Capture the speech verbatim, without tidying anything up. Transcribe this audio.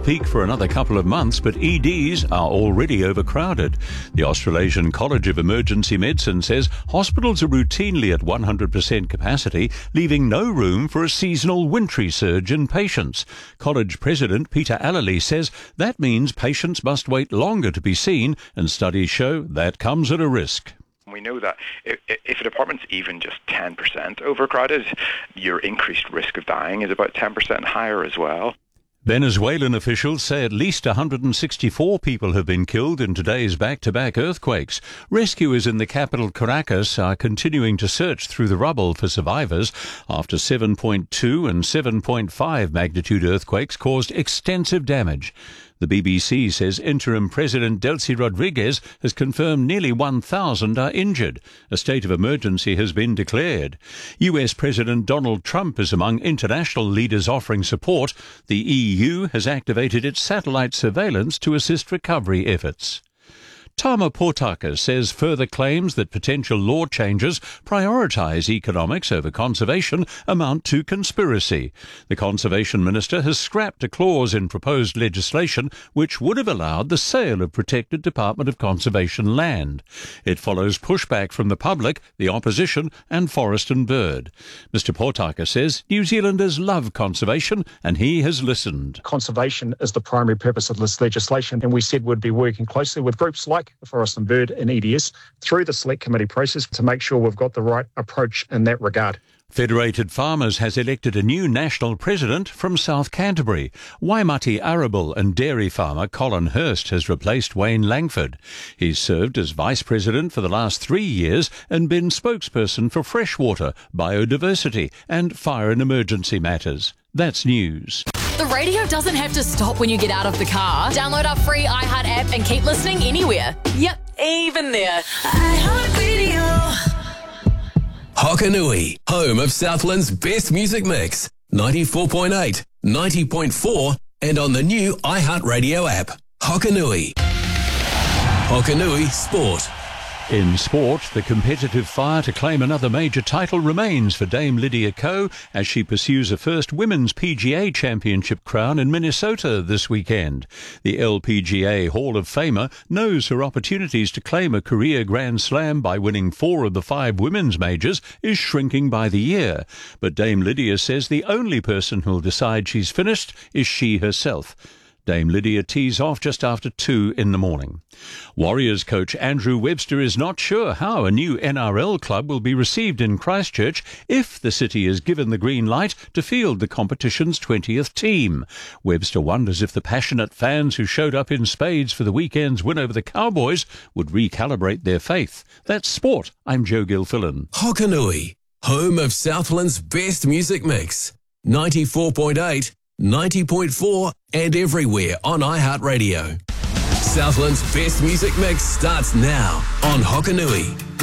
peak for another couple of months, but E Ds are already overcrowded. The Australasian College of Emergency Medicine says hospitals are routinely at one hundred percent capacity, leaving no room for a seasonal wintry surge in patients. College President Peter Alley says that means patients must wait longer to be seen, and studies show that comes at a risk. We know that if, if a department's even just ten percent overcrowded, your increased risk of dying is about ten percent higher as well. Venezuelan officials say at least one hundred sixty-four people have been killed in today's back-to-back earthquakes. Rescuers in the capital Caracas are continuing to search through the rubble for survivors after seven point two and seven point five magnitude earthquakes caused extensive damage. The B B C says interim President Delcy Rodriguez has confirmed nearly one thousand are injured. A state of emergency has been declared. U S President Donald Trump is among international leaders offering support. The E U has activated its satellite surveillance to assist recovery efforts. Tama Potaka says further claims that potential law changes prioritise economics over conservation amount to conspiracy. The Conservation Minister has scrapped a clause in proposed legislation which would have allowed the sale of protected Department of Conservation land. It follows pushback from the public, the opposition and Forest and Bird. Mister Potaka says New Zealanders love conservation and he has listened. Conservation is the primary purpose of this legislation, and we said we'd be working closely with groups like the Forest and Bird and E D S through the select committee process to make sure we've got the right approach in that regard. Federated Farmers has elected a new national president from South Canterbury. Waimati arable and dairy farmer Colin Hurst has replaced Wayne Langford. He's served as vice president for the last three years and been spokesperson for freshwater, biodiversity and fire and emergency matters. That's news. The radio doesn't have to stop when you get out of the car. Download our free iHeart app and keep listening anywhere. Yep, even there. iHeartRadio. Hokanui, home of Southland's best music mix. ninety-four point eight, ninety point four, and on the new iHeartRadio app. Hokanui. Hokanui Sport. In sport, the competitive fire to claim another major title remains for Dame Lydia Ko as she pursues a first Women's P G A Championship crown in Minnesota this weekend. The L P G A Hall of Famer knows her opportunities to claim a career Grand Slam by winning four of the five women's majors is shrinking by the year. But Dame Lydia says the only person who'll decide she's finished is she herself. Dame Lydia tees off just after two in the morning. Warriors coach Andrew Webster is not sure how a new N R L club will be received in Christchurch if the city is given the green light to field the competition's twentieth team. Webster wonders if the passionate fans who showed up in spades for the weekend's win over the Cowboys would recalibrate their faith. That's sport. I'm Joe Gilfillan. Hokanui, home of Southland's best music mix. ninety-four point eight, ninety point four and everywhere on iHeartRadio. Southland's best music mix starts now on Hokanui.